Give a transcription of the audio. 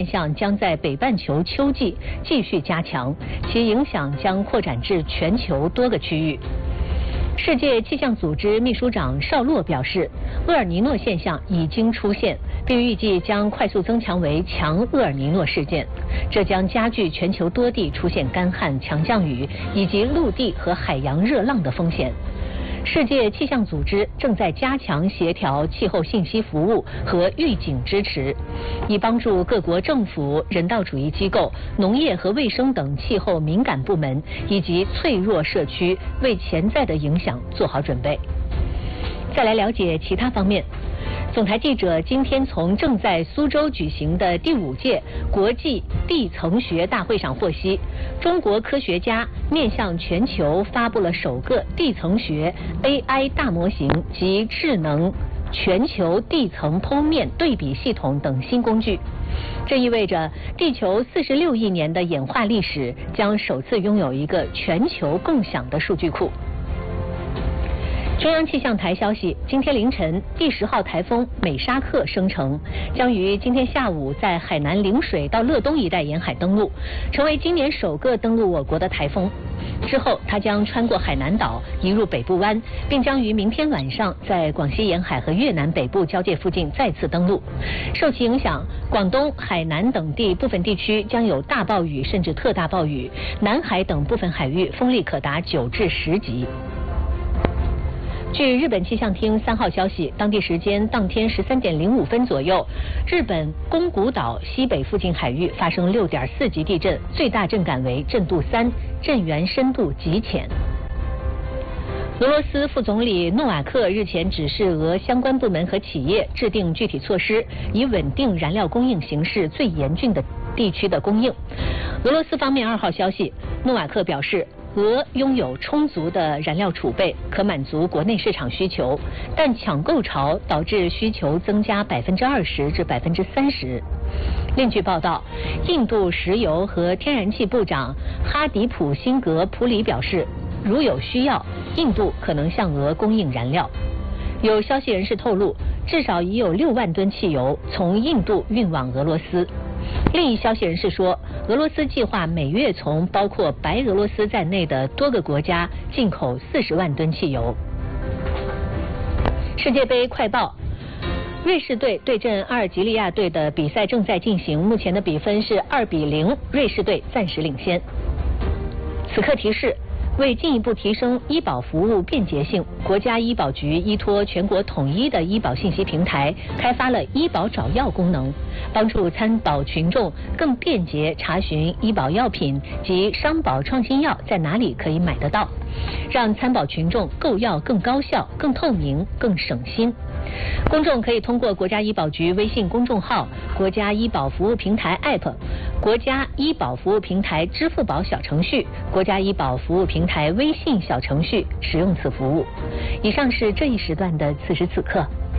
象将在北半球秋季继续加强，其影响将扩展至全球多个区域。世界气象组织秘书长绍洛表示，厄尔尼诺现象已经出现，并预计将快速增强为强厄尔尼诺事件，这将加剧全球多地出现干旱、强降雨以及陆地和海洋热浪的风险。世界气象组织正在加强协调气候信息服务和预警支持，以帮助各国政府、人道主义机构、农业和卫生等气候敏感部门以及脆弱社区为潜在的影响做好准备。再来了解其他方面。总台记者今天从正在苏州举行的第5届国际地层学大会上获悉，中国科学家面向全球发布了首个地层学 AI 大模型及智能全球地层剖面对比系统等新工具。这意味着地球46亿年的演化历史将首次拥有一个全球共享的数据库。中央气象台消息，今天凌晨第10号台风美沙克生成，将于今天下午在海南陵水到乐东一带沿海登陆，成为今年首个登陆我国的台风。之后，它将穿过海南岛，移入北部湾，并将于明天晚上在广西沿海和越南北部交界附近再次登陆。受其影响，广东、海南等地部分地区将有大暴雨甚至特大暴雨，南海等部分海域风力可达9至10级。据日本气象厅3号消息，当地时间当天13点05分左右，日本宫古岛西北附近海域发生6.4级地震，最大震感为震度3，震源深度极浅。俄罗斯副总理诺瓦克日前指示俄相关部门和企业制定具体措施，以稳定燃料供应形势最严峻的地区的供应。俄罗斯方面2号消息，诺瓦克表示，俄拥有充足的燃料储备，可满足国内市场需求，但抢购潮导致需求增加20%至30%。另据报道，印度石油和天然气部长哈迪普辛格普里表示，如有需要，印度可能向俄供应燃料。有消息人士透露，至少已有6万吨汽油从印度运往俄罗斯。另一消息人士说，俄罗斯计划每月从包括白俄罗斯在内的多个国家进口40万吨汽油。世界杯快报，瑞士队对阵阿尔及利亚队的比赛正在进行，目前的比分是2-0，瑞士队暂时领先。此刻提示，为进一步提升医保服务便捷性，国家医保局依托全国统一的医保信息平台，开发了医保找药功能，帮助参保群众更便捷查询医保药品及商保创新药在哪里可以买得到，让参保群众购药更高效、更透明、更省心。公众可以通过国家医保局微信公众号、国家医保服务平台 App、国家医保服务平台支付宝小程序、国家医保服务平台微信小程序使用此服务。以上是这一时段的此时此刻。